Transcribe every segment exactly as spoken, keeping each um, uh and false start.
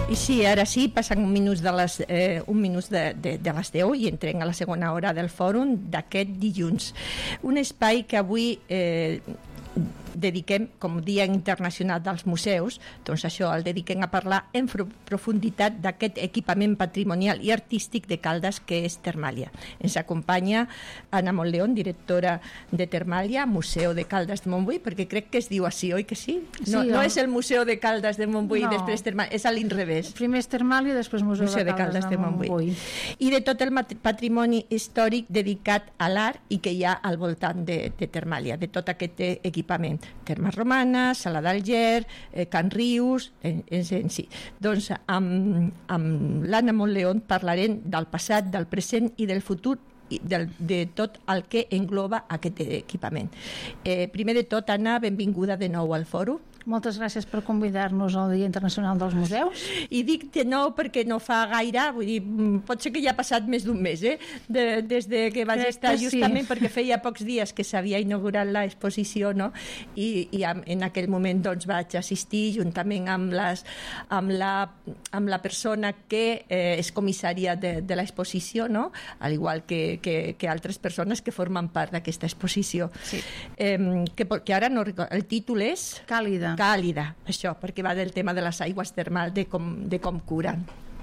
I sí, ara sí, passen un minut de les, eh, un minut de, de, de les deu i entrem a la segona hora del fòrum d'aquest dilluns. Un espai que avui eh, dediquem com Dia Internacional dels Museus, doncs això, el dediquem a parlar en profunditat d'aquest equipament patrimonial i artístic de Caldes que és Termàlia. Ens acompanya Anna Montleón, directora de Termàlia, Museu de Caldes de Montbui, perquè crec que es diu així, oi que sí? No, sí, no és el Museu de Caldes de Montbui no. i després Termàlia, és a l'inrevés. Primer és Termàlia i després Museu, Museu de, Caldes de, Caldes de Montbui. Montbui. I de tot el patrimoni històric dedicat a l'art i que hi ha al voltant de, de Termàlia, de tot aquest equipament. Termes Romanes, Sala d'Alger, eh, Can Rius, en, en, en sí. Doncs amb, amb l'Anna Montleón parlarem del passat, del present i del futur i del, de tot el que engloba aquest equipament. Eh, primer de tot, Anna, benvinguda de nou al fòrum. Moltes gràcies per convidar-nos al Dia Internacional dels Museus. I dic de nou perquè no fa gaire, vull dir, pot ser que ja ha passat més d'un mes, eh? De, des de que vaig Crec estar que justament sí. perquè feia pocs dies que s'havia inaugurat l'exposició, no? I, i en aquell moment doncs vaig assistir juntament amb, les, amb, la, amb la persona que eh, és comissària de, de l'exposició, no? Al igual que, que, que altres persones que formen part d'aquesta exposició. Sí. Eh, que, que ara no recordo, el títol és... Càlida. Càlida, això, perquè va del tema de les aigües termals, de com, de com curen.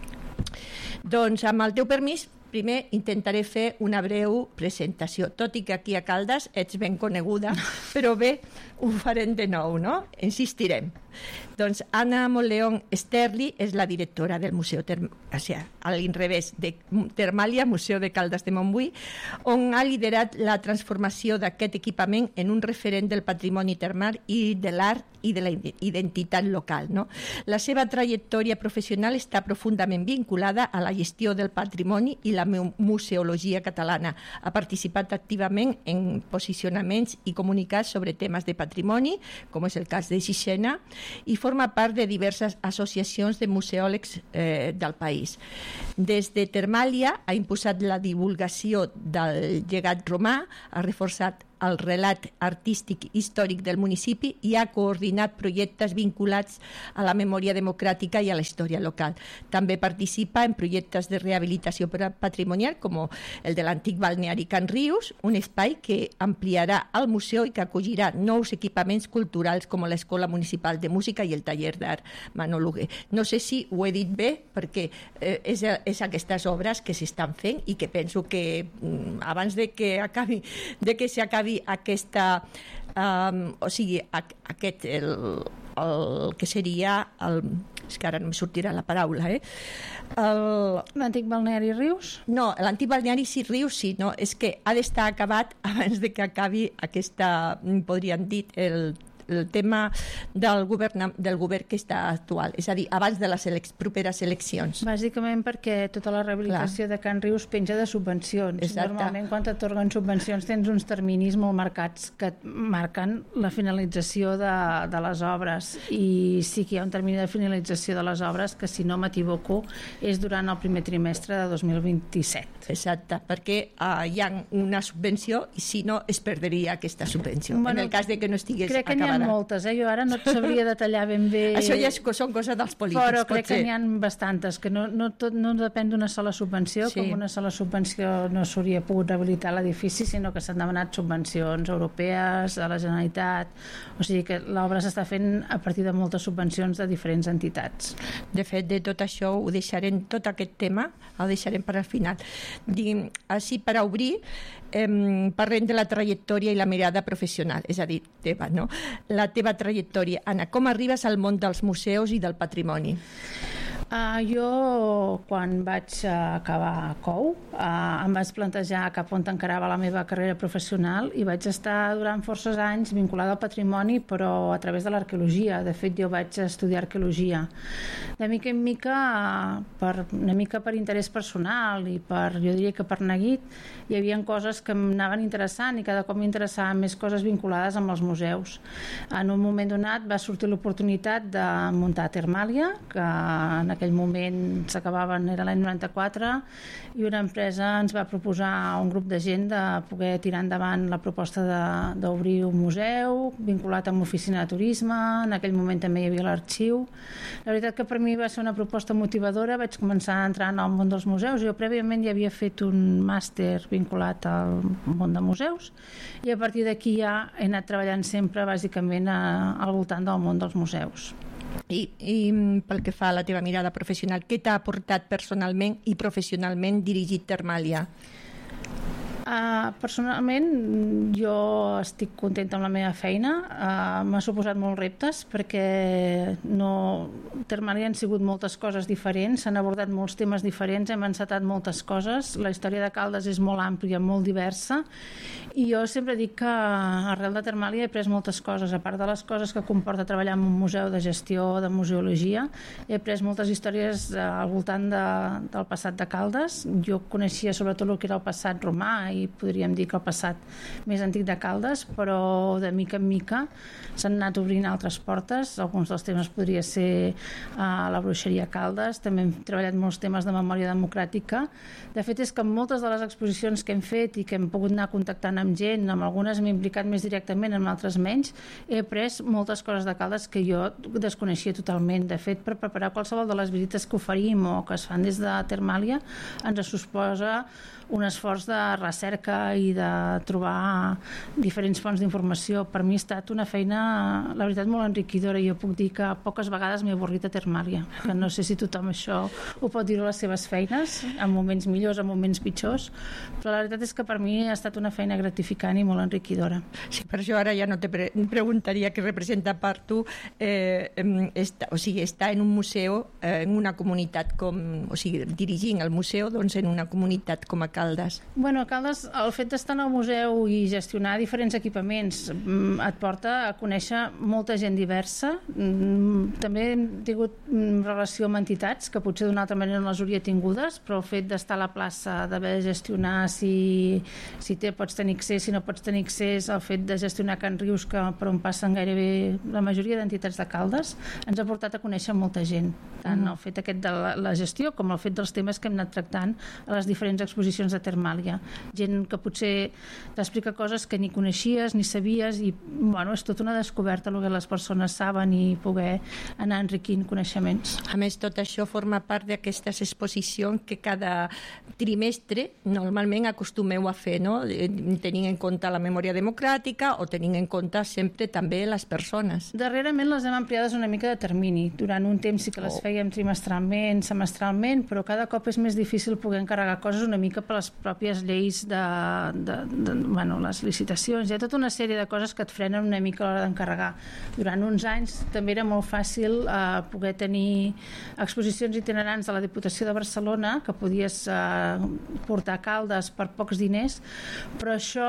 Doncs, amb el teu permís, primer intentaré fer una breu presentació, tot i que aquí a Caldes ets ben coneguda, però bé, ho farem de nou, no? Insistirem. Doncs Anna Montleón Esterli és la directora del Museu Term... o sigui, a l'inrevés de Termàlia, Museu de Caldes de Montbui, on ha liderat la transformació d'aquest equipament en un referent del patrimoni termal i de l'art i de la identitat local, no? La seva trajectòria professional està profundament vinculada a la gestió del patrimoni i la museologia catalana. Ha participat activament en posicionaments i comunicats sobre temes de patrimoni, com és el cas de Sixena, i forma part de diverses associacions de museòlegs eh, del país. Des de Termàlia ha impulsat la divulgació del llegat romà, ha reforçat el relat artístic històric del municipi i ha coordinat projectes vinculats a la memòria democràtica i a la història local. També participa en projectes de rehabilitació patrimonial com el de l'antic balneari Can Rius, un espai que ampliarà el museu i que acollirà nous equipaments culturals com l'Escola Municipal de Música i el Taller d'Art Manol Hugué. No sé si ho he dit bé perquè eh, és, és aquestes obres que s'estan fent i que penso que mm, abans de que acabi, de que s'acabi aquesta um, o sigui aquest el, el que seria el, és que ara no em sortirà la paraula eh? l'antic balneari Rius? No, l'antic balneari sí, Rius sí, no, és que ha d'estar acabat abans de que acabi aquesta, podríem dir el el tema del govern, del govern que està actual, és a dir, abans de les elec- properes eleccions. Bàsicament perquè tota la rehabilitació Clar. de Can Rius penja de subvencions. Exacte. Normalment quan t'atorguen subvencions tens uns terminis molt marcats que marquen la finalització de, de les obres i sí que hi ha un termini de finalització de les obres que, si no m'equivoco, és durant el primer trimestre de dos mil vint-i-set. Exacte, perquè uh, hi ha una subvenció i si no es perdria aquesta subvenció, bueno, en el cas de que no estigués crec que acabada. Moltes, eh? Jo ara no et sabria detallar ben bé. Això ja és, són coses dels polítics. Però crec que n'hi ha bastantes, que no, no, tot, no depèn d'una sola subvenció, sí. Com una sola subvenció no s'hauria pogut rehabilitar l'edifici, sinó que s'han demanat subvencions europees, a la Generalitat, o sigui que l'obra s'està fent a partir de moltes subvencions de diferents entitats. De fet, de tot això ho deixarem, tot aquest tema el deixarem per al final. Diguem, així per a obrir, eh, parlem de la trajectòria i la mirada professional, és a dir, teva, no? La teva trajectòria. Anna, com arribes al món dels museus i del patrimoni? Uh, jo, quan vaig uh, acabar C O U, uh, em vaig plantejar cap on encarava la meva carrera professional i vaig estar durant forces anys vinculada al patrimoni, però a través de l'arqueologia. De fet, jo vaig estudiar arqueologia. De mica en mica, uh, per, una mica per interès personal i per, jo diria que per neguit, hi havia coses que m'anaven interessant i cada cop m'interessaven més coses vinculades amb els museus. En un moment donat va sortir l'oportunitat de muntar Termàlia, que en aquell aquell moment s'acabaven, era l'any noranta-quatre, i una empresa ens va proposar a un grup de gent de poder tirar endavant la proposta d'obrir un museu vinculat amb oficina de turisme. En aquell moment també hi havia l'arxiu. La veritat que per mi va ser una proposta motivadora. Vaig començar a entrar en el món dels museus. Jo prèviament ja havia fet un màster vinculat al món de museus i a partir d'aquí ja he anat treballant sempre bàsicament a, al voltant del món dels museus. I, I pel que fa a la teva mirada professional, què t'ha aportat personalment i professionalment dirigir Termàlia? Uh, personalment jo estic contenta amb la meva feina. Uh, m'ha suposat molts reptes perquè no... Termàlia han sigut moltes coses diferents, s'han abordat molts temes diferents, hem encetat moltes coses. La història de Caldes és molt àmplia, molt diversa, i jo sempre dic que arrel de Termàlia he après moltes coses, a part de les coses que comporta treballar en un museu de gestió, de museologia. He après moltes històries al voltant de, del passat de Caldes. Jo coneixia sobretot el que era el passat romà i podríem dir que el passat més antic de Caldes, però de mica en mica s'han anat obrint altres portes. Alguns dels temes podria ser uh, la bruixeria a Caldes. També hem treballat molts temes de memòria democràtica. De fet, és que en moltes de les exposicions que hem fet i que hem pogut anar contactant amb gent, amb algunes m'he implicat més directament, amb altres menys, he après moltes coses de Caldes que jo desconeixia totalment. De fet, per preparar qualsevol de les visites que oferim o que es fan des de Termàlia, ens suposa un esforç de recerca i de trobar diferents fonts d'informació. Per mi ha estat una feina, la veritat, molt enriquidora. Jo puc dir que poques vegades m'he avorrit a Termàlia, que no sé si tothom això ho pot dir a les seves feines, en moments millors, en moments pitjors, però la veritat és que per mi ha estat una feina gratificant i molt enriquidora. Sí, per això ara ja no te pre preguntaria què representa per tu eh, esta, o sigui, estar en un museu, eh, en una comunitat com, o sigui, dirigint el museu doncs, en una comunitat com a Caldes. Bueno, a Caldes, el fet d'estar en el museu i gestionar diferents equipaments et porta a conèixer molta gent diversa. També hem tingut relació amb entitats que potser d'una altra manera no les hauria tingudes, però el fet d'estar a la plaça, d'haver de gestionar si, si te, pots tenir accés, si no pots tenir accés, el fet de gestionar Can Rius, que per on passen gairebé la majoria d'entitats de Caldes, ens ha portat a conèixer molta gent, tant el fet aquest de la, la gestió com el fet dels temes que hem anat tractant a les diferents exposicions de Termàlia. Gent que potser t'explica coses que ni coneixies ni sabies i bueno, és tota una descoberta el que les persones saben i poder anar enriquint coneixements. A més, tot això forma part d'aquestes exposicions que cada trimestre normalment acostumeu a fer, no? Tenint en compte la memòria democràtica o tenint en compte sempre també les persones. Darrerament les hem ampliades una mica de termini. Durant un temps sí que les fèiem trimestralment, semestralment, però cada cop és més difícil poder encarregar coses una mica per les pròpies lleis de, de, de bueno, les licitacions. Hi ha tota una sèrie de coses que et frenen una mica a l'hora d'encarregar. Durant uns anys també era molt fàcil eh, poder tenir exposicions itinerants de la Diputació de Barcelona que podies eh, portar a Caldes per pocs diners, però això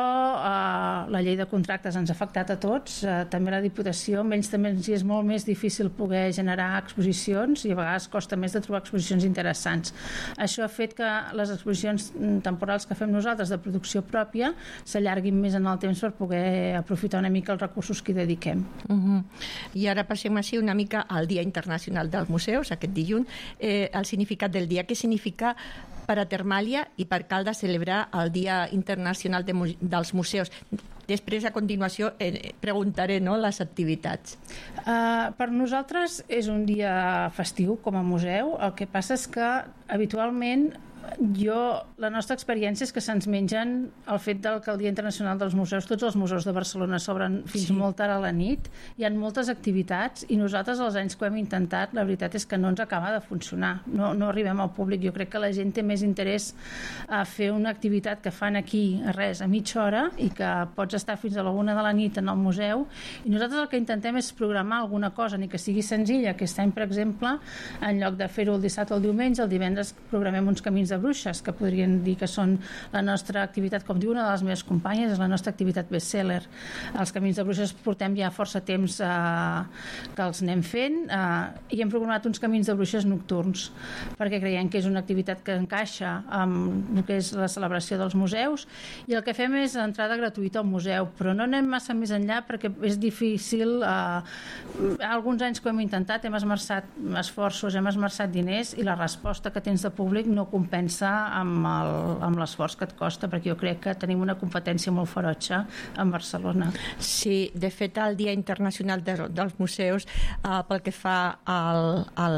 eh, la llei de contractes ens ha afectat a tots, eh, també la Diputació, amb ells també ens és molt més difícil poder generar exposicions i a vegades costa més de trobar exposicions interessants. Això ha fet que les exposicions temporals que fem nosaltres de producció pròpia s'allarguin més en el temps per poder aprofitar una mica els recursos que hi dediquem. Uh-huh. I ara passem així una mica al Dia Internacional dels Museus, aquest dilluns, eh, el significat del dia. Què significa per a Termàlia i per Caldes celebrar el Dia Internacional de, dels Museus? Després, a continuació, eh, preguntaré no, les activitats. Uh, per nosaltres és un dia festiu com a museu. El que passa és que habitualment jo, la nostra experiència és que se'ns mengen el fet del que el Dia Internacional dels Museus, tots els museus de Barcelona s'obren fins sí. molt tard a la nit, hi ha moltes activitats i nosaltres els anys que ho hem intentat la veritat és que no ens acaba de funcionar, no, no arribem al públic. Jo crec que la gent té més interès a fer una activitat que fan aquí a res, a mitja hora i que pots estar fins a la una de la nit en el museu i nosaltres el que intentem és programar alguna cosa, ni que sigui senzilla. Aquest any, per exemple, en lloc de fer-ho el dissabte o el diumenge, el divendres programem uns camins de de bruixes, que podrien dir que són la nostra activitat, com diu una de les meves companyes, és la nostra activitat bestseller. Els camins de bruixes portem ja força temps eh, que els anem fent eh, i hem programat uns camins de bruixes nocturns, perquè creiem que és una activitat que encaixa amb el que és la celebració dels museus, i el que fem és entrada gratuïta al museu, però no anem massa més enllà perquè és difícil. Eh, alguns anys que ho hem intentat hem esmerçat esforços, hem esmerçat diners i la resposta que tens de públic no compensa amb, el, amb l'esforç que et costa, perquè jo crec que tenim una competència molt ferotge en Barcelona. Sí, de fet el Dia Internacional de, dels Museus eh, pel que fa al, al,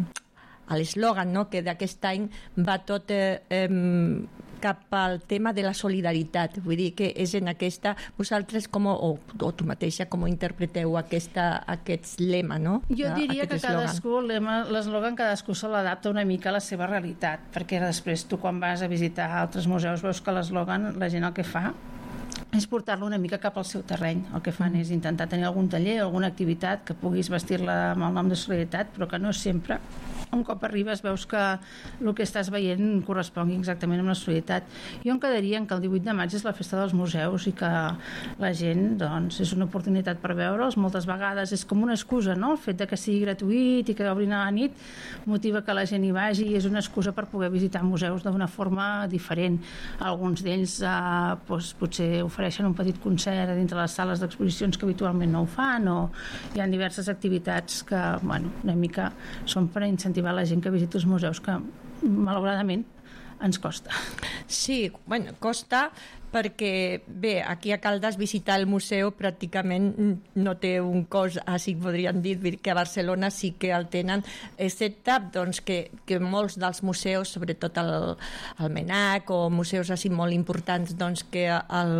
a l'eslògan, no?, que d'aquest any va tot eh, eh, cap al tema de la solidaritat. Vull dir que és en aquesta... Vosaltres com, o, o tu mateixa, com interpreteu aquesta, aquest lema, no? Jo diria que cadascú, l'eslògan cadascú se l'adapta una mica a la seva realitat, perquè després tu quan vas a visitar altres museus veus que l'eslògan, la gent el que fa és portar-lo una mica cap al seu terreny. El que fan és intentar tenir algun taller, alguna activitat que puguis vestir-la amb el nom de solidaritat, però que no sempre, un cop arribes, veus que el que estàs veient correspongui exactament amb la solidaritat. Jo em quedaria en que el divuit de maig és la festa dels museus i que la gent, doncs, és una oportunitat per veure'ls. Moltes vegades és com una excusa, no?, el fet de que sigui gratuït i que obrin a la nit motiva que la gent hi vagi i és una excusa per poder visitar museus d'una forma diferent. Alguns d'ells eh, doncs, potser ofereixen un petit concert dintre les sales d'exposicions que habitualment no ho fan, o hi ha diverses activitats que, bueno, una mica són per incentivar la gent que visita els museus, que malauradament ens costa. Sí, bueno, costa perquè, bé, aquí a Caldes visitar el museu pràcticament no té un cost, així podríem dir, que a Barcelona sí que el tenen, excepte doncs, que, que molts dels museus, sobretot el, el MENAC o museus així molt importants, doncs que el,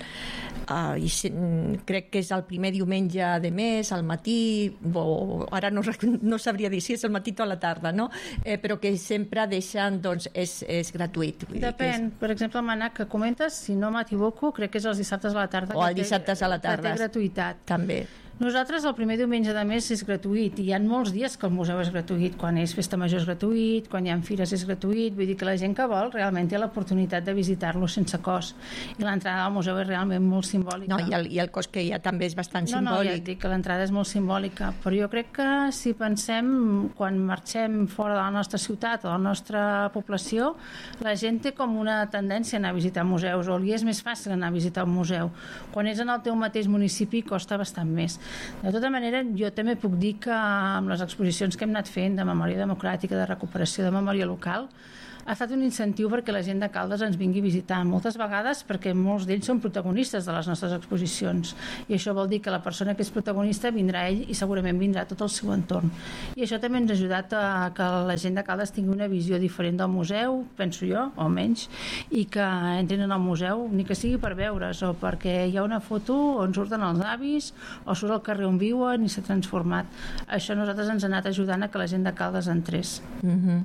uh, crec que és el primer diumenge de mes, al matí, o ara no, no sabria dir si és al matí o a la tarda, no? Eh, però que sempre deixen, doncs, és, és gratuït. Depèn, és... per exemple, el MENAC que comentes, si no m'equivoco, crec que és els dissabtes a la tarda. O els dissabtes a la tarda. Que té gratuïtat. També. Nosaltres el primer diumenge de mes és gratuït i hi ha molts dies que el museu és gratuït. Quan és festa major és gratuït, quan hi ha fires és gratuït, vull dir que la gent que vol realment té l'oportunitat de visitar-lo sense cost. I l'entrada al museu és realment molt simbòlica. No, i el, i el cost que hi ha també és bastant no, simbòlic. No, ja et dic que l'entrada és molt simbòlica, però jo crec que si pensem quan marxem fora de la nostra ciutat o de la nostra població, la gent té com una tendència a anar a visitar museus, o li és més fàcil anar a visitar un museu. Quan és en el teu mateix municipi costa bastant més. De tota manera, jo també puc dir que amb les exposicions que hem anat fent de memòria democràtica, de recuperació de memòria local, ha estat un incentiu perquè la gent de Caldes ens vingui a visitar, moltes vegades perquè molts d'ells són protagonistes de les nostres exposicions, i això vol dir que la persona que és protagonista vindrà ell i segurament vindrà tot el seu entorn, i això també ens ha ajudat a que la gent de Caldes tingui una visió diferent del museu, penso jo, o menys, i que entrin en el museu ni que sigui per veure's o perquè hi ha una foto on surten els avis o surt al carrer on viuen i s'ha transformat. Això a nosaltres ens ha anat ajudant a que la gent de Caldes entrés. Mm-hmm.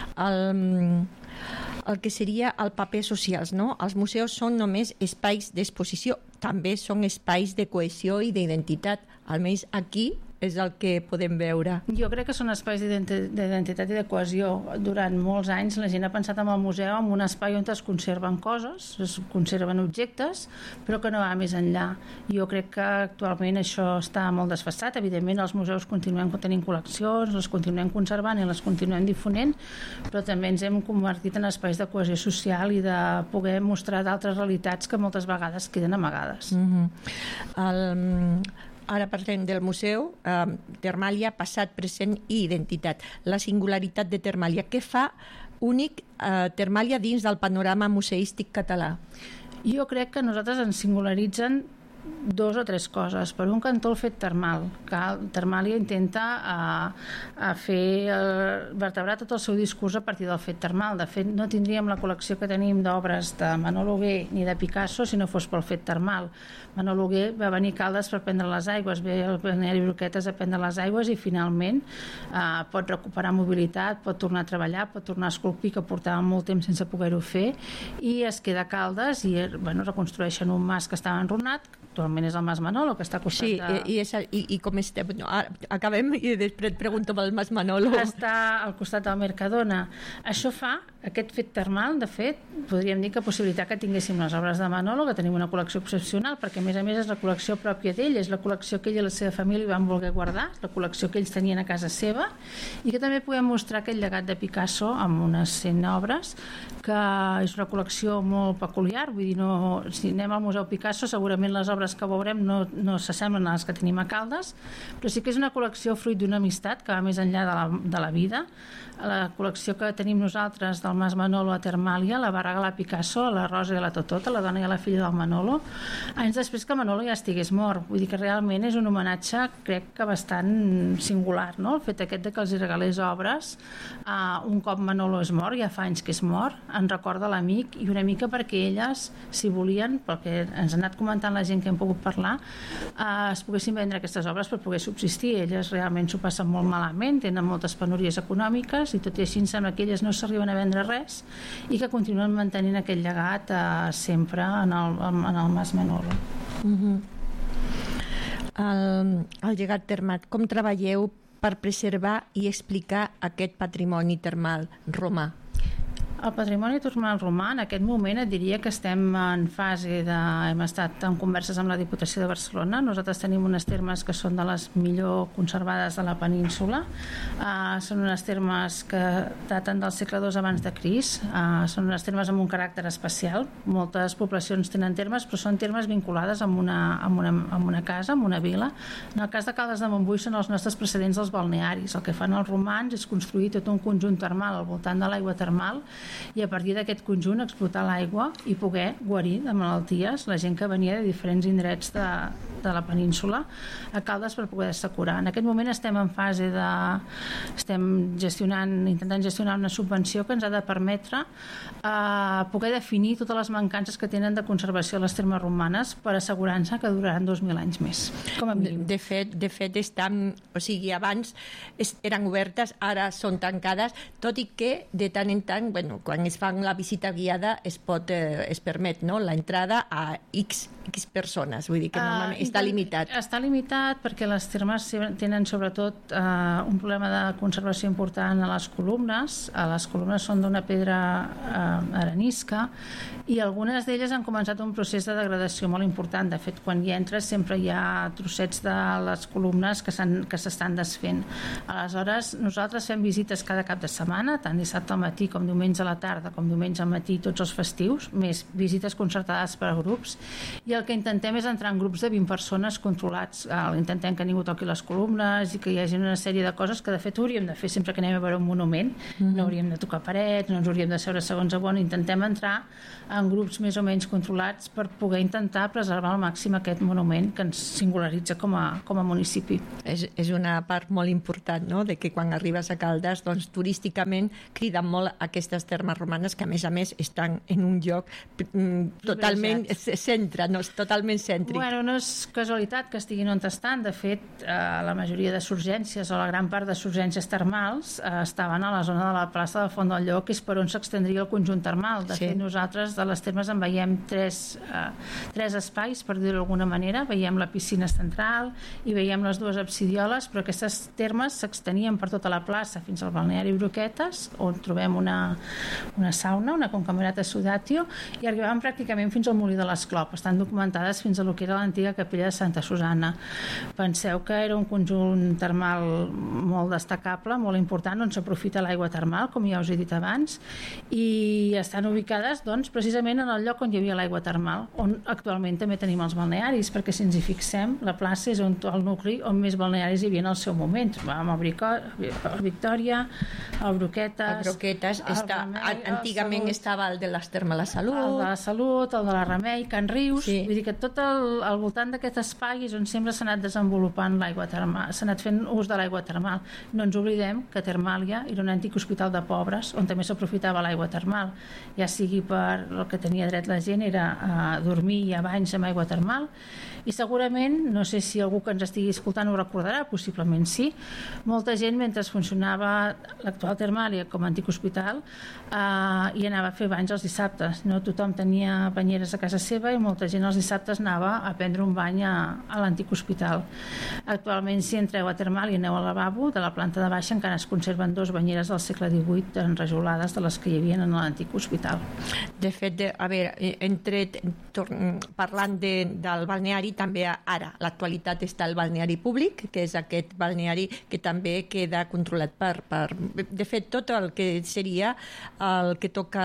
El... el que seria el paper socials, no? Els museus són només espais d'exposició, també són espais de cohesió i d'identitat, almenys aquí és el que podem veure. Jo crec que són espais d'identitat i de cohesió. Durant molts anys la gent ha pensat en el museu com un espai on es conserven coses, es conserven objectes, però que no va més enllà. Jo crec que actualment això està molt desfasat. Evidentment els museus continuem tenint col·leccions, les continuem conservant i les continuem difonent, però també ens hem convertit en espais de cohesió social i de poder mostrar d'altres realitats que moltes vegades queden amagades. Mm-hmm. El... Ara parlem del museu, eh, Termàlia, passat, present i identitat. La singularitat de Termàlia. Què fa únic eh, Termàlia dins del panorama museístic català? Jo crec que nosaltres ens singularitzen dos o tres coses. Per un cantó el fet termal, que Termàlia intenta a, a fer el, vertebrar tot el seu discurs a partir del fet termal. De fet, no tindríem la col·lecció que tenim d'obres de Manol Hugué ni de Picasso si no fos pel fet termal. Manol Hugué va venir a Caldes per prendre les aigües, ve el Planeri Broquetes a prendre les aigües i finalment eh, pot recuperar mobilitat, pot tornar a treballar, pot tornar a esculpir, que portava molt temps sense poder-ho fer, i es queda a Caldes i bueno, reconstrueixen un mas que estava enrunat, actualment és el Mas Manolo, que està al costat sí, de... i, és, i, i com estem? No, ara, acabem i després et pregunto pel Mas Manolo. Està al costat del Mercadona. Això fa, aquest fet termal, de fet, podríem dir que possibilitar que tinguéssim les obres de Manolo, que tenim una col·lecció excepcional, perquè a més a més és la col·lecció pròpia d'ell, és la col·lecció que ell i la seva família van voler guardar, la col·lecció que ells tenien a casa seva, i que també podem mostrar aquest llegat de Picasso amb unes cent obres, que és una col·lecció molt peculiar, vull dir, no, si anem al Museu Picasso segurament les obres que veurem no, no s'assemblen a les que tenim a Caldes, però sí que és una col·lecció fruit d'una amistat que va més enllà de la, de la vida. La col·lecció que tenim nosaltres del Mas Manolo a Termàlia la va regalar Picasso a la Rosa i a la Totota, la dona i a la filla del Manolo, anys després que Manolo ja estigués mort. Vull dir que realment és un homenatge, crec que bastant singular, no? El fet aquest de que els regalés obres uh, un cop Manolo és mort, ja fa anys que és mort, en recorda l'amic, i una mica perquè elles, si volien, perquè ens ha anat comentant la gent que hem pogut parlar, uh, es poguessin vendre aquestes obres per poder subsistir. Elles realment s'ho passen molt malament, tenen moltes penúries econòmiques, i tot i així em sembla que elles no s'arriben a vendre res i que continuen mantenint aquest llegat eh, sempre en el, en el Mas Manolo. Uh-huh. el, el llegat termal, com treballeu per preservar i explicar aquest patrimoni termal romà? El patrimoni termal romà, en aquest moment et diria que estem en fase de... hem estat en converses amb la Diputació de Barcelona. Nosaltres tenim unes termes que són de les millor conservades de la península. Uh, són unes termes que daten del segle dos abans de Crist. Uh, són unes termes amb un caràcter especial. Moltes poblacions tenen termes, però són termes vinculades amb una, amb una, amb una casa, amb una vila. En el cas de Caldes de Montbui són els nostres precedents dels balnearis. El que fan els romans és construir tot un conjunt termal al voltant de l'aigua termal i a partir d'aquest conjunt explotar l'aigua i poder guarir de malalties la gent que venia de diferents indrets de, de la península a Caldes per poder-se curar. En aquest moment estem en fase de... estem gestionant, intentant gestionar una subvenció que ens ha de permetre eh, poder definir totes les mancances que tenen de conservació a les termes romanes per assegurar-se que duraran dos mil anys més, com a mínim. De fet, de fet estan, o sigui, abans eren obertes, ara són tancades, tot i que de tant en tant, bueno, quan es fa la visita guiada es pot, eh, es permet, no?, la entrada a X, X persones, vull dir que normalment uh, està limitat. Està limitat perquè les termes tenen sobretot uh, un problema de conservació important a les columnes. Uh, les columnes són d'una pedra uh, arenisca i algunes d'elles han començat un procés de degradació molt important. De fet, quan hi entres sempre hi ha trossets de les columnes que s'estan desfent. Aleshores, nosaltres fem visites cada cap de setmana, tant dissabte al matí com diumenge a la tarda, com diumenge al matí, tots els festius, més visites concertades per a grups, i el que intentem és entrar en grups de vint persones controlats. Intentem que ningú toqui les columnes i que hi hagi una sèrie de coses que de fet hauríem de fer sempre que anem a veure un monument. Mm-hmm. No hauríem de tocar parets, no ens hauríem de seure segons a on. Intentem entrar en grups més o menys controlats per poder intentar preservar al màxim aquest monument que ens singularitza com a, com a municipi. És, és una part molt important, no?, de que quan arribes a Caldes, doncs turísticament criden molt aquestes termes romanes que a més a més estan en un lloc mm, totalment centre, no, totalment cèntric. Bueno, no és casualitat que estiguin on estan. De fet, eh, la majoria de surgències o la gran part de surgències termals eh, estaven a la zona de la plaça del Font del Lloc, que és per on s'extendria el conjunt termal. De sí. fet, nosaltres de les termes en veiem tres, eh, tres espais, per dir-ho d'alguna manera. Veiem la piscina central i veiem les dues absidioles, però aquestes termes s'extenien per tota la plaça fins al balneari Broquetes, on trobem una, una sauna, una concamerata sudatio, i arribaven pràcticament fins al molí de l'Esclop. Estan documentades fins a lo que era l'antiga capella de Santa Susana. Penseu que era un conjunt termal molt destacable, molt important, on s'aprofita l'aigua termal, com ja us he dit abans, i estan ubicades, doncs, precisament en el lloc on hi havia l'aigua termal, on actualment també tenim els balnearis, perquè si ens hi fixem, la plaça és on, el nucli on més balnearis hi havia en el seu moment. Vam a Victòria, a Broquetes... A Broquetes, està, Remei, antigament estava el de les Termes la Salut. El de la Salut, el de la Remei, Can Rius... Sí. Vull dir que tot el, al voltant d'aquest aquest espai és on sempre s'ha anat desenvolupant l'aigua termal, s'ha anat fent ús de l'aigua termal. No ens oblidem que Termàlia era un antic hospital de pobres on també s'aprofitava l'aigua termal, ja sigui per el que tenia dret la gent era a dormir i a banys amb aigua termal, i segurament, no sé si algú que ens estigui escoltant ho recordarà, possiblement sí, molta gent mentre funcionava l'actual Termàlia com a antic hospital eh, hi anava a fer banys els dissabtes, no tothom tenia banyeres a casa seva i molta gent els dissabtes anava a prendre un bany a, a l'antic hospital. Actualment, si entreu a Termàlia i aneu al lavabo, de la planta de baixa encara es conserven dos banyeres del segle divuit enrajolades de les que hi havia en l'antic hospital. De fet, de, a veure, entre, parlant de, del balneari, també ara, l'actualitat està el balneari públic, que és aquest balneari que també queda controlat per... per de fet, tot el que seria el que toca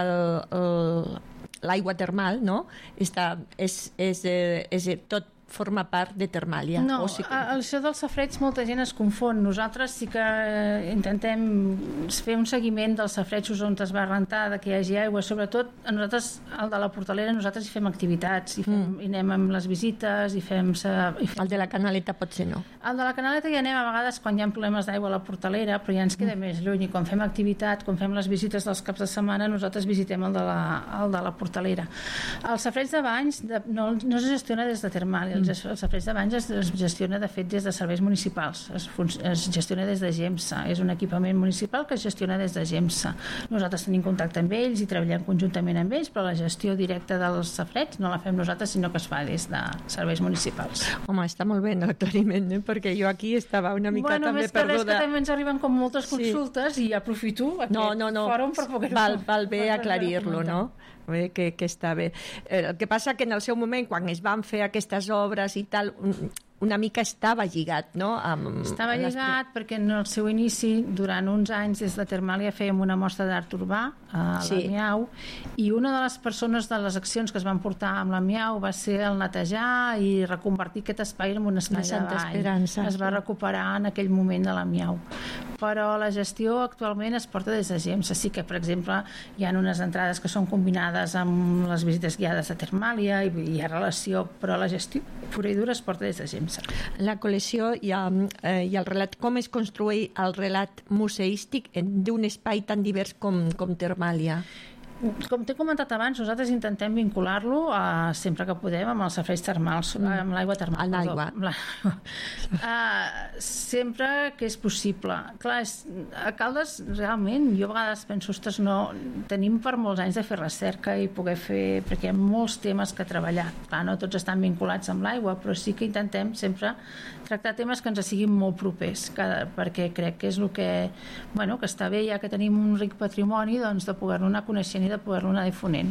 l'aigua termal, no? Està, és, és, és, és tot forma part de Termàlia. No, o sí que... això dels safareigs molta gent es confon. Nosaltres sí que intentem fer un seguiment dels safareigs on es va rentar, de que hi hagi aigua. Sobretot, nosaltres, el de la Portalera, nosaltres hi fem activitats, hi, fem, mm. hi anem amb les visites, hi fem, hi fem... El de la Canaleta potser no. El de la Canaleta hi anem a vegades quan hi ha problemes d'aigua a la Portalera, però ja ens queda mm. més lluny. I quan fem activitat, quan fem les visites dels caps de setmana, nosaltres visitem el de la, el de la Portalera. El safareig de banys de, no, no es gestiona des de Termàlia. El safareig de banys es, es gestiona de fet des de serveis municipals, es, es gestiona des de GEMSA, és un equipament municipal que es gestiona des de GEMSA. Nosaltres tenim contacte amb ells i treballem conjuntament amb ells, però la gestió directa dels safareigs no la fem nosaltres, sinó que es fa des de serveis municipals. Home, està molt bé l'aclariment, eh? Perquè jo aquí estava una mica bueno, també perduda. Bueno, més que res que també ens arriben com moltes consultes sí. i aprofito aquest no, no, no. fòrum per poder-ho... Val, val bé aclarir-lo, no? Bé, que, que està bé. El que passa que en el seu moment, quan es van fer aquestes obres i tal, una mica estava lligat, no? Amb, estava lligat les... perquè en el seu inici, durant uns anys des de Termàlia fèiem una mostra d'art urbà a sí. la Miau, i una de les persones de les accions que es van portar amb la Miau va ser el netejar i reconvertir aquest espai en un espai de ball. Esperança. Es va recuperar en aquell moment de la Miau. Però la gestió actualment es porta des de GEMSA. Sí que, per exemple, hi ha unes entrades que són combinades amb les visites guiades de Termàlia i hi ha relació, però la gestió pura i dura es porta des de GEMSA. La col·lecció i, eh, i el relat, com es construeix el relat museístic d'un espai tan divers com, com Termàlia? Com t'he comentat abans, nosaltres intentem vincular-lo a, sempre que podem amb els safareigs termals, mm. amb l'aigua termal. Amb l'aigua. uh, sempre que és possible. Clar, és, a Caldes realment, jo a vegades penso, ostres, no, tenim per molts anys de fer recerca i poder fer, perquè hi ha molts temes que treballar. Clar, no tots estan vinculats amb l'aigua, però sí que intentem sempre tractar temes que ens siguin molt propers, que, perquè crec que és el que, bueno, que està bé, ja que tenim un ric patrimoni, doncs de poder-lo anar coneixent i de poder-lo anar difonent.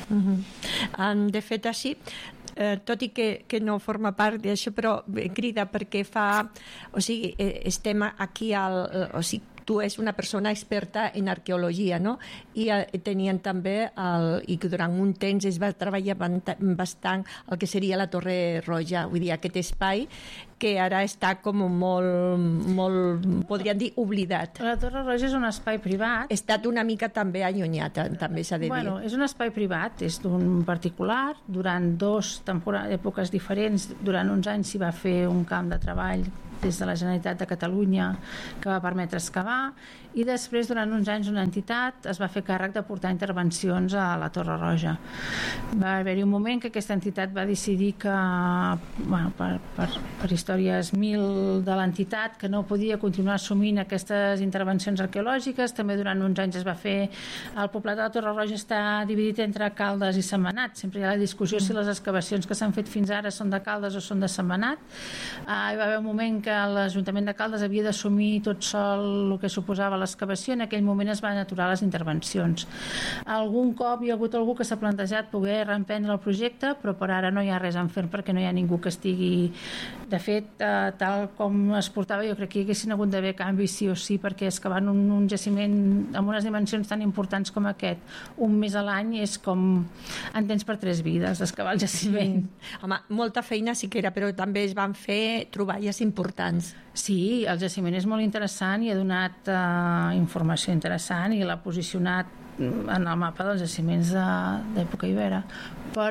Uh-huh. De fet, així, eh, tot i que, que no forma part d'això, però crida perquè fa... O sigui, estem aquí al... O sigui, tu és una persona experta en arqueologia, no? I eh, tenien també, el, i que durant un temps es va treballar bastant el que seria la Torre Roja, vull dir, aquest espai que ara està com molt, molt podríem dir, oblidat. La Torre Roja és un espai privat. Ha estat una mica també allunyat, també s'ha de dir. Bueno, és un espai privat, és d'un particular, durant dos temporades, èpoques diferents, durant uns anys s'hi va fer un camp de treball des de la Generalitat de Catalunya que va permetre excavar, i després durant uns anys una entitat es va fer càrrec de portar intervencions a la Torre Roja. Va haver-hi un moment que aquesta entitat va decidir que, bueno, per, per, per històries mil de l'entitat, que no podia continuar assumint aquestes intervencions arqueològiques. També durant uns anys es va fer... El poblat de la Torre Roja està dividit entre Caldes i Sentmenat. Sempre hi ha la discussió si les excavacions que s'han fet fins ara són de Caldes o són de Sentmenat. Uh, hi va haver un moment que l'Ajuntament de Caldes havia d'assumir tot sol el que suposava l'excavació. En aquell moment es van aturar les intervencions. Algun cop hi ha hagut algú que s'ha plantejat poder reemprendre el projecte, però per ara no hi ha res en ferm perquè no hi ha ningú que estigui... De fet, eh, tal com es portava, jo crec que hi haguessin hagut d'haver canvis sí o sí, perquè excavant un, un jaciment amb unes dimensions tan importants com aquest, un mes a l'any és com en tens per tres vides, excavar el jaciment. Sí. Home, molta feina sí que era, però també es van fer troballes importants. Sí, el jaciment és molt interessant i ha donat eh, informació interessant i l'ha posicionat en el mapa dels jaciments d'època ibera, però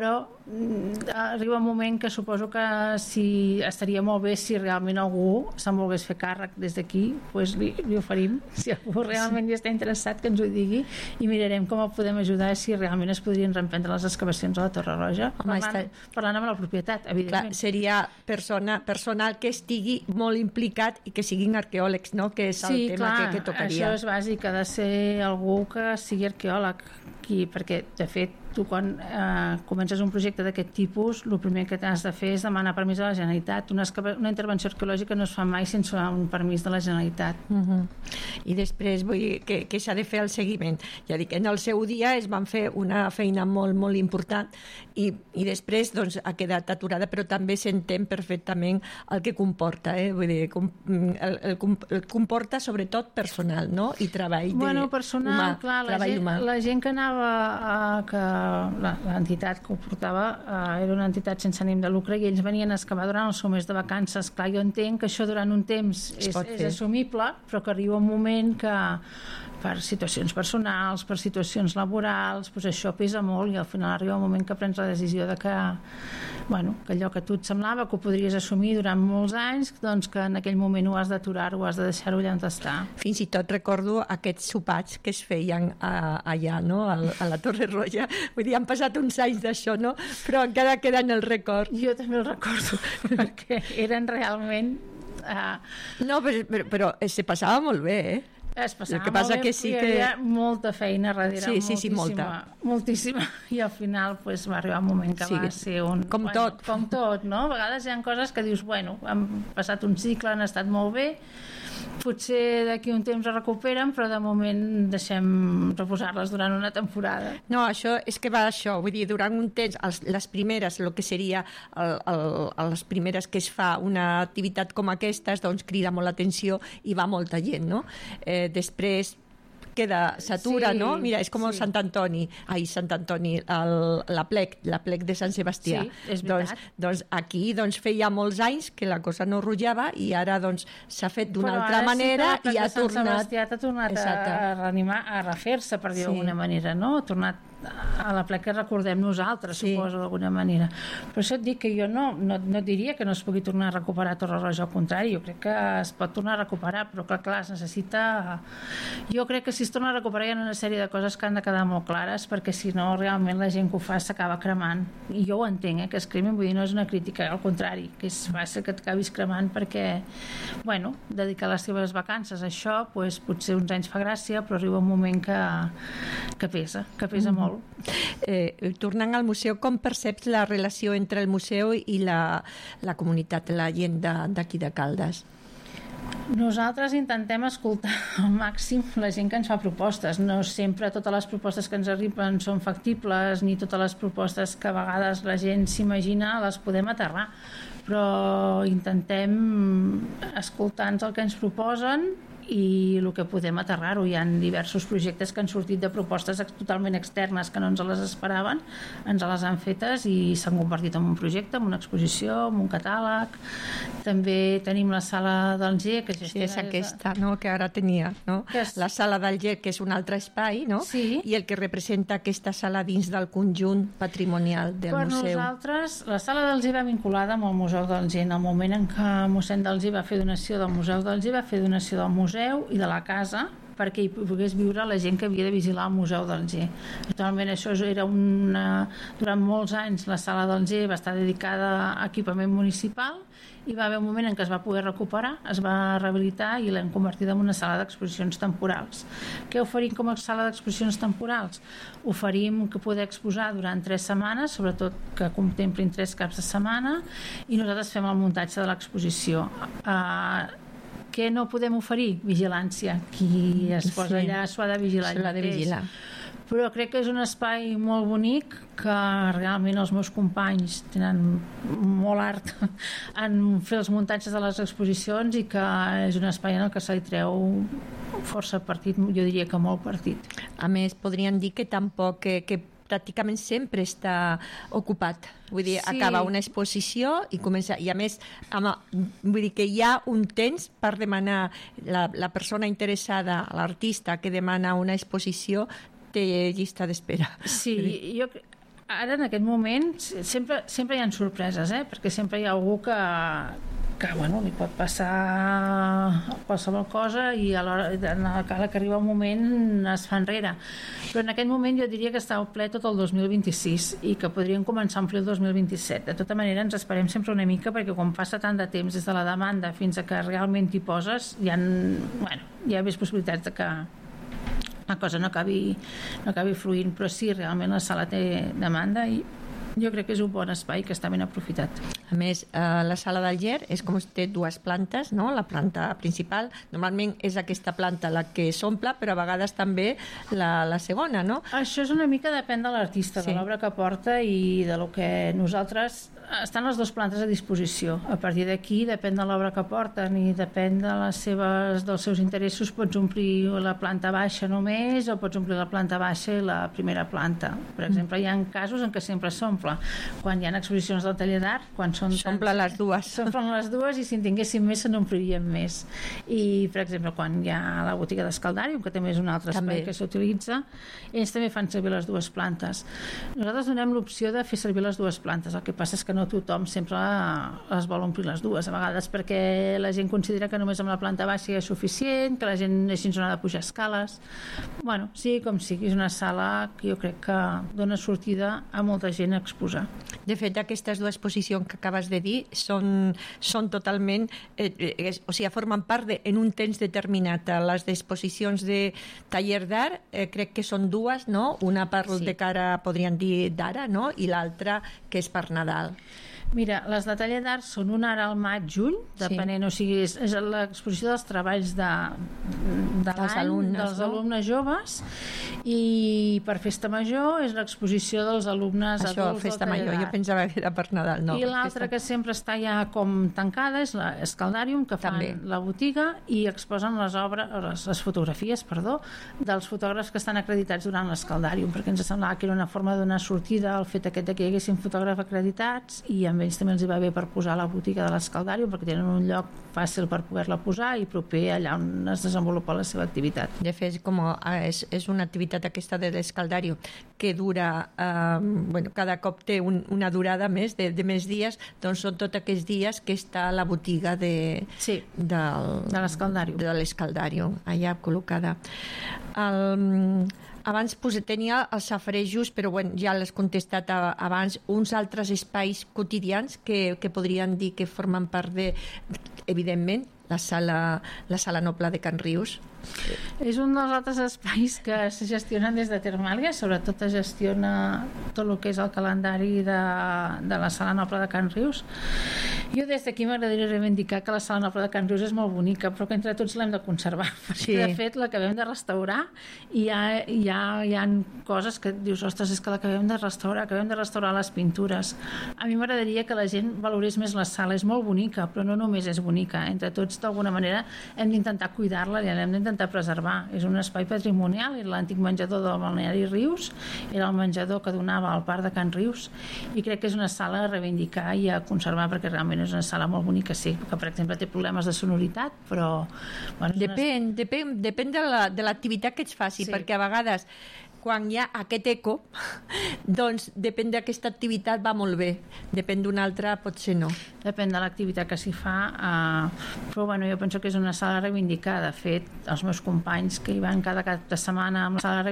arriba un moment que suposo que si estaria molt bé si realment algú se'n volgués fer càrrec des d'aquí, doncs li, li oferim, si algú realment hi està interessat que ens ho digui i mirarem com el podem ajudar, si realment es podrien reemprendre les excavacions a la Torre Roja. Home, parlant, està... parlant amb la propietat, evidentment. Clar, seria persona, personal que estigui molt implicat i que siguin arqueòlegs, no? Que és el sí, tema clar, que, que tocaria. Això és bàsic, ha de ser algú que sigui arqueòleg, i perquè, de fet, tu quan eh, comences un projecte d'aquest tipus, el primer que has de fer és demanar permís a la Generalitat. Una, una intervenció arqueològica no es fa mai sense un permís de la Generalitat. Uh-huh. I després vull dir que, que s'ha de fer el seguiment. Ja dic, en el seu dia es van fer una feina molt, molt important i, i després doncs, ha quedat aturada, però també s'entén perfectament el que comporta. Eh? Vull dir, com, el, el, el comporta sobretot personal, no? I treball de, bueno, personal, humà. Clar, la, gent, humà. La gent que anava a, que l'entitat que ho portava eh, era una entitat sense ànim de lucre i ells venien a excavar durant el seu mes de vacances. Clar, jo entenc que això durant un temps és, és assumible, però que arriba un moment que per situacions personals, per situacions laborals, doncs això pesa molt i al final arriba un moment que prens la decisió de que, bueno, que allò que tu et semblava que ho podries assumir durant molts anys, doncs que en aquell moment ho has d'aturar, ho has de deixar-ho allà on està. Fins i tot recordo aquests sopats que es feien a, allà, no? a, a la Torre Roja. Vull dir, han passat uns anys d'això, no? Però encara queda en el record. Jo també el recordo, perquè eren realment... Uh... No, però, però, però se passava molt bé, eh? Es passava el que passa molt bé, que sí hi que... havia molta feina darrere, sí, sí, sí, moltíssima, molta. moltíssima, i al final pues, va arribar un moment que sí, va ser un... Com bueno, tot. Com tot, no? A vegades hi ha coses que dius, bueno, han passat un cicle, han estat molt bé, potser d'aquí un temps es recuperen, però de moment deixem reposar-les durant una temporada. No, això és que va això, vull dir, durant un temps, els, les primeres, el que seria el, el, les primeres que es fa una activitat com aquesta, doncs crida molt l'atenció i va molta gent, no? Eh, després queda, s'atura, sí, no? Mira, és com sí. Sant Antoni, ai, Sant Antoni, el, la plec, la plec de Sant Sebastià. Sí, és doncs, doncs aquí doncs, feia molts anys que la cosa no rotllava i ara doncs s'ha fet d'una altra manera sí i ha Sant tornat... Sebastià ha tornat Exacte. a reanimar, a refer-se, per dir d'alguna sí. manera, no? Ha tornat a la plec que recordem nosaltres, sí. suposo, d'alguna manera. Per això et dic que jo no, no, no diria que no es pugui tornar a recuperar Torre Roja, al contrari, jo crec que es pot tornar a recuperar, però clar, clar, es necessita... Jo crec que si es torna a recuperar hi ha una sèrie de coses que han de quedar molt clares, perquè si no, realment la gent que ho fa s'acaba cremant. I jo ho entenc, eh, que es cremin, vull dir, no és una crítica, al contrari, que és fàcil que et acabis cremant perquè, bueno, dedicar les teves vacances a això, pues, potser uns anys fa gràcia, però arriba un moment que, que pesa, que pesa mm-hmm. molt. Eh, tornant al museu, com perceps la relació entre el museu i la, la comunitat, la gent d'aquí de, de Caldes? Nosaltres intentem escoltar al màxim la gent que ens fa propostes. No sempre totes les propostes que ens arriben són factibles, ni totes les propostes que a vegades la gent s'imagina les podem aterrar, però intentem escoltar-nos el que ens proposen i el que podem aterrar-ho. Hi ha diversos projectes que han sortit de propostes totalment externes que no ens les esperaven, ens les han fetes i s'han convertit en un projecte, en una exposició, en un catàleg. També tenim la sala d'Alger, que sí, és aquesta, no?, que ara tenia, no? És... la sala d'Alger, que és un altre espai, no? Sí. I el que representa aquesta sala dins del conjunt patrimonial del per museu. Per nosaltres, la sala d'Alger va vinculada amb el Museu d'Alger. En el moment en què mossèn d'Alger va fer donació del Museu d'Alger, va fer donació del museu i de la casa perquè hi pogués viure la gent que havia de vigilar el Museu d'Alger. Actualment això era una... Durant molts anys la sala d'Alger va estar dedicada a equipament municipal i va haver un moment en què es va poder recuperar, es va rehabilitar i l'hem convertit en una sala d'exposicions temporals. Què oferim com a sala d'exposicions temporals? Oferim que poder exposar durant tres setmanes, sobretot que contemplin tres caps de setmana, i nosaltres fem el muntatge de l'exposició. Uh, Què no podem oferir? Vigilància. Qui es posa sí. allà s'ho ha de vigilar. S'ho ha de vigilar. Però crec que és un espai molt bonic que realment els meus companys tenen molt art en fer els muntatges de les exposicions i que és un espai en el que se li treu força partit, jo diria que molt partit. A més, podríem dir que tampoc que, que pràcticament sempre està ocupat. Vull dir, sí. acaba una exposició i comença... I a més, amb, vull dir que hi ha un temps per demanar la, la persona interessada, l'artista que demana una exposició, té llista d'espera. Sí, jo ara en aquest moment sempre, sempre hi ha sorpreses, eh? Perquè sempre hi ha algú que, que bueno, li pot passar qualsevol cosa i a l'hora que arriba un moment es fa enrere. Però en aquest moment jo diria que està ple tot el dos mil vint-i-sis i que podríem començar a omplir el dos mil vint-i-set. De tota manera ens esperem sempre una mica, perquè quan passa tant de temps des de la demanda fins a que realment t'hi poses, hi ha, bueno, hi ha més possibilitats de que la cosa no acabi, no acabi fluint, però sí, realment la sala té demanda i jo crec que és un bon espai que està ben aprofitat. A més, eh, la sala d'Alger és com si té dues plantes, no? La planta principal, normalment és aquesta planta la que s'omple, però a vegades també la, la segona, no? Això és una mica depèn de l'artista, sí, de l'obra que porta i de lo que nosaltres... Estan les dues plantes a disposició. A partir d'aquí, depèn de l'obra que porten i depèn de les seves, dels seus interessos, pots omplir la planta baixa només o pots omplir la planta baixa i la primera planta. Per exemple, hi ha casos en què sempre s'omple. Quan hi ha exposicions del taller d'art, quan són... S'omple les dues. S'omplen les dues i si en tinguéssim més se n'omplirien més. I, per exemple, quan hi ha la botiga d'Escaldarium, que també és un altre espai que s'utilitza, ells també fan servir les dues plantes. Nosaltres donem l'opció de fer servir les dues plantes. El que passa és que no no tothom sempre les vol omplir les dues, a vegades perquè la gent considera que només amb la planta baixa és suficient, que la gent així no ha de pujar escales. Bueno, sí, com sigui, és una sala que jo crec que dona sortida a molta gent a exposar. De fet, aquestes dues exposicions que acabes de dir són, són totalment, eh, eh, o sigui, formen part de, en un temps determinat. Les exposicions de taller d'art, eh, crec que són dues, no? Una per sí. de cara, podríem dir, d'ara, no? I l'altra que és per Nadal. Mira, les de taller d'art són una ara al maig, juny, depenent, sí. O sigui, és, és l'exposició dels treballs de, de dels l'any, alumnes, dels no? alumnes joves, i per Festa Major és l'exposició dels alumnes Això, adults Festa del taller Major, d'art. jo pensava que era per Nadal, no. I l'altra festa... que sempre està ja com tancada és l'Escaldarium, que fan també. La botiga i exposen les obres, les, les fotografies, perdó, dels fotògrafs que estan acreditats durant l'Escaldarium, perquè ens semblava que era una forma de donar sortida al fet aquest de que hi haguessin fotògrafs acreditats i amb ells també els hi va bé per posar la botiga de l'Escaldarium perquè tenen un lloc fàcil per poder-la posar i proper allà on es desenvolupa la seva activitat. De fet, com és, és una activitat aquesta de l'Escaldarium que dura, eh, bueno, cada cop té un, una durada més de, de més dies, doncs són tots aquests dies que està la botiga de, sí, del, de l'Escaldarium. De l'Escaldarium, allà col·locada. El... Abans tenia els safarejos, però bueno, ja l'has contestat abans, uns altres espais quotidians que, que podrien dir que formen part de, evidentment, la sala, la sala noble de Can Rius. És un dels altres espais que se gestionen des de Termàlia, sobretot es gestiona tot el que és el calendari de, de la sala noble de Can Rius. Jo des d'aquí m'agradaria reivindicar que la sala noble de Can Rius és molt bonica, però que entre tots l'hem de conservar, perquè sí. De fet l'acabem de restaurar i hi ha, hi, ha, hi ha coses que dius, ostres, és que l'acabem de restaurar, acabem de restaurar les pintures. A mi m'agradaria que la gent valorés més la sala, és molt bonica, però no només és bonica, entre tots d'alguna manera hem d'intentar cuidar-la i l'hem d'intentar preservar. És un espai patrimonial, era l'antic menjador del balneari Rius, era el menjador que donava al parc de Can Rius i crec que és una sala a reivindicar i a conservar perquè realment és una sala molt bonica, sí, que per exemple té problemes de sonoritat, però... Bueno, depèn, una... depèn, depèn de l'activitat que ets faci, sí. Perquè a vegades quan hi ha aquest eco, doncs depèn d'aquesta activitat va molt bé, depèn d'una altra potser no. Depèn de l'activitat que s'hi fa, eh, però bueno, jo penso que és una sala reivindicada. De fet, els meus companys que hi van cada cap de setmana amb la sala